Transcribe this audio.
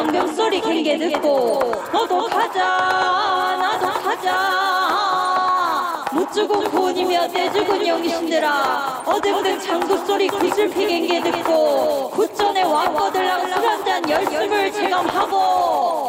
장병 소리 갱게 듣고 너도 가자 나도 가자 못 죽은 고운이며 떼 죽은 영신들아 어등등 장구 소리 구슬피 갱게 듣고 굿전에 와거들랑 술 한잔 열심을 체감하고